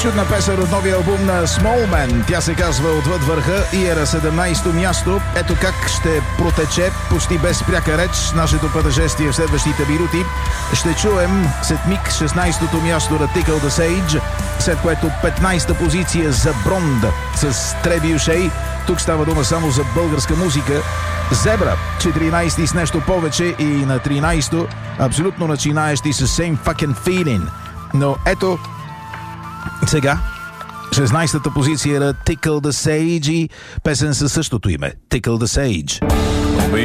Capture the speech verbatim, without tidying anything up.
Чудна песен от новия албум на Smallman. Тя се казва "Отвъд върха" и е на седемнайсето място. Ето как ще протече почти без пряка реч нашето пътешествие в следващите минути. Ще чуем след миг шестнайсетото място на Tickle the Sage, след което петнайсета позиция за Бронд с Trebuchet. Тук става дума само за българска музика. Зебра, четиринайсети с нещо повече, и на тринайсето абсолютно начинаещи с Same Fucking Feeling. Но ето сега шестнайсетата позиция на Tickle the Sage и песен със същото име, Tickle the Sage.